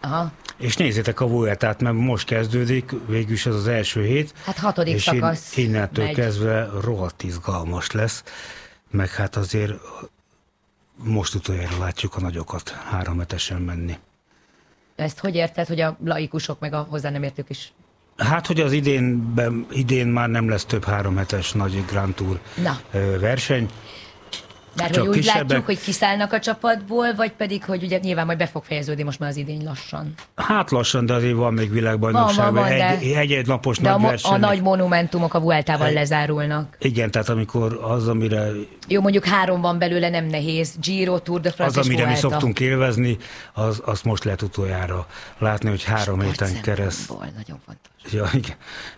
Aha. És nézzétek a Vueltát, mert most kezdődik, végülis ez az első hét. Hát 6. és szakasz innentől megy. kezdve rohadt izgalmas lesz, meg hát azért most utoljára látjuk a nagyokat 3 hetesen menni. Ezt hogy érted, hogy a laikusok meg a hozzá nem értők is? Hát, hogy az idén már nem lesz több 3 hetes nagy Grand Tour Na. verseny. Mert Csak hogy úgy kisebbek. látjuk, hogy kiszállnak a csapatból, vagy pedig, hogy ugye nyilván majd be fog fejeződni most már az idény lassan. Hát lassan, de azért van még világbajnokság, Van, de- egy napos De nagy a verseny. nagy monumentumok a Vueltával lezárulnak. Igen, tehát amikor az, amire, Jó, mondjuk 3 van belőle, nem nehéz. Giro, Tour de France az, és amire mi Vuelta. szoktunk élvezni, azt most lehet utoljára látni, hogy 3 héten kereszt. Sportszempontból nagyon fontos. Ja, igen.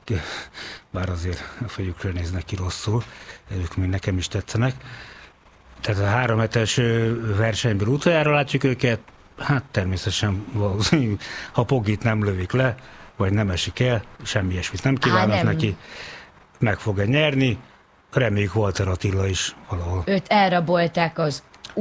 Bár azért a fejükre néznek ki rosszul, ők még nekem is tetszenek. Tehát a 3 hetes versenyből utoljára látjuk őket, hát természetesen valószínűleg, ha Pogit nem lövik le, vagy nem esik el, semmi ilyesmit nem kívánok nem. neki, meg fog-e nyerni, reméljük Walter Attila is valahol. Őt elrabolták az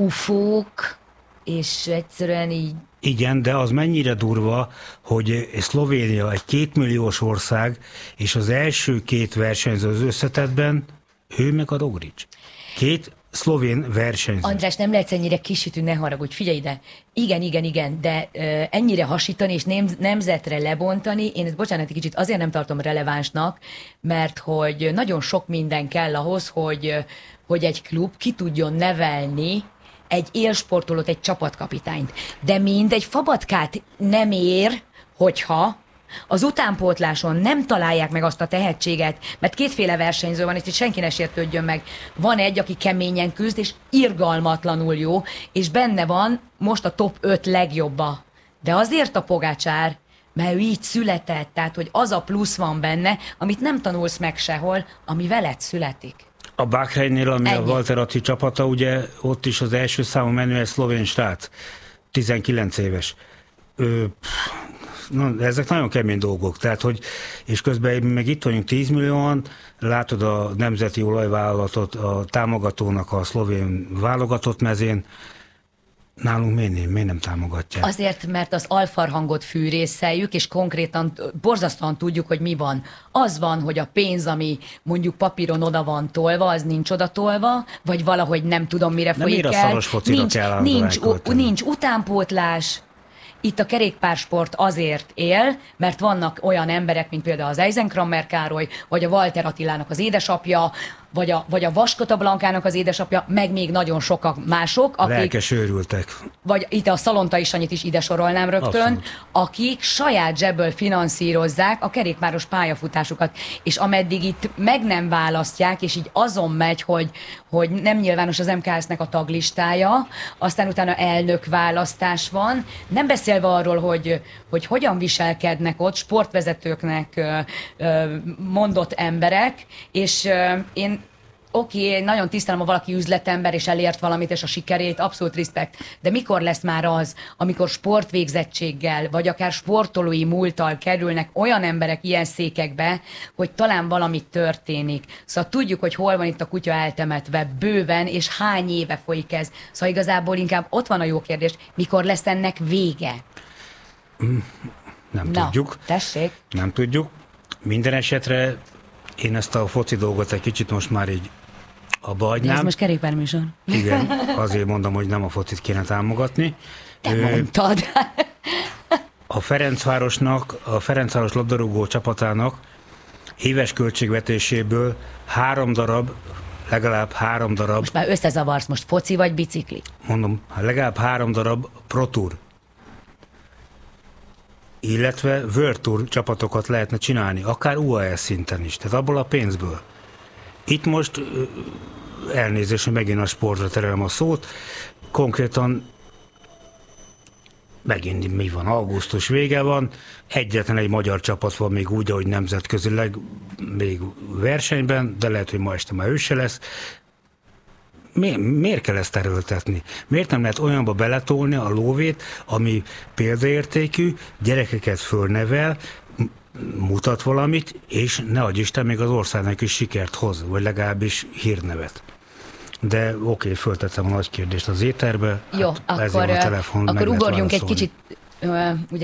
ufók, és egyszerűen így Igen, de az mennyire durva, hogy Szlovénia egy 2 milliós ország, és az első 2 versenyző az összetettben, ő meg a Roglič. 2 szlovén versenyző. András, nem lehetsz ennyire kisütő, ne haragudj, figyelj ide. Igen, de ennyire hasítani és nemzetre lebontani, én ezt, bocsánat, egy kicsit azért nem tartom relevánsnak, mert hogy nagyon sok minden kell ahhoz, hogy egy klub ki tudjon nevelni egy élsportolót, egy csapatkapitányt. De egy fabatkát nem ér, hogyha az utánpótláson nem találják meg azt a tehetséget, mert 2 versenyző van, és itt senki ne sértődjön meg. Van egy, aki keményen küzd, és irgalmatlanul jó, és benne van most a top 5 legjobba. De azért a Pogačar, mert ő így született, tehát hogy az a plusz van benne, amit nem tanulsz meg sehol, ami veled születik. A Bahreinnél, ami Ennyi. a Walter Attila csapata, ugye ott is az első számú menő egy szlovén srác, 19 éves. Ezek nagyon kemény dolgok, tehát hogy, és közben meg itt vagyunk 10 millióan, látod a nemzeti olajvállalatot, a támogatónak a szlovén válogatott mezén, nálunk miért nem támogatják? Azért, mert az alfarhangot fűrészeljük, és konkrétan borzasztóan tudjuk, hogy mi van. Az van, hogy a pénz, ami mondjuk papíron oda van tolva, az nincs oda tolva, vagy valahogy nem tudom, mire De folyik miért a el. szaros focira kell állandóan elkölteni? Nincs utánpótlás. Itt a kerékpársport azért él, mert vannak olyan emberek, mint például az Eisenkrammer Károly, vagy a Walter Attilának az édesapja, vagy a Vaskota Blankának az édesapja, meg még nagyon sokak mások, akik, Lelkes őrültek. vagy itt a Szalontai Sanyit is ide sorolnám rögtön, Abszolút. akik saját zsebből finanszírozzák a kerékpáros pályafutásukat, és ameddig itt meg nem választják, és így azon megy, hogy nem nyilvános az MKS-nek a taglistája, aztán utána elnökválasztás van, nem beszélve arról, hogy hogyan viselkednek ott sportvezetőknek mondott emberek, és én oké, nagyon tisztelem, ha valaki üzletember, és elért valamit, és a sikerét, abszolút respekt. De mikor lesz már az, amikor sportvégzettséggel, vagy akár sportolói múlttal kerülnek olyan emberek ilyen székekbe, hogy talán valami történik. Szóval tudjuk, hogy hol van itt a kutya eltemetve, bőven, és hány éve folyik ez. Szóval igazából inkább ott van a jó kérdés, mikor lesz ennek vége? Nem tudjuk. Tessék. Nem tudjuk. Minden esetre én ezt a foci dolgot egy kicsit most már így abba De ez hagynám. most kerékpárműsor. Igen, azért mondom, hogy nem a focit kéne támogatni. Te mondtad. A Ferencváros labdarúgó csapatának éves költségvetéséből legalább három darab, Most már összezavarsz, most foci vagy bicikli? mondom, legalább 3 darab Pro Tour, illetve World Tour csapatokat lehetne csinálni, akár UAE szinten is, tehát abból a pénzből. Itt most elnézést, hogy megint a sportra terelem a szót, konkrétan megint mi van, augusztus vége van, egyetlen egy magyar csapat van még úgy, ahogy nemzetközileg még versenyben, de lehet, hogy ma este már ő se lesz. Miért kell ezt erőltetni? Miért nem lehet olyanba beletolni a lóvét, ami példaértékű, gyerekeket fölnevel, mutat valamit, és ne adj Isten, még az országnak is sikert hoz, vagy legalábbis hírnevet. De oké, föltettem a nagy kérdést az éterbe. Jó, hát ezért a telefon, meg akkor lehet ugorjunk egy válaszolni. kicsit, ugye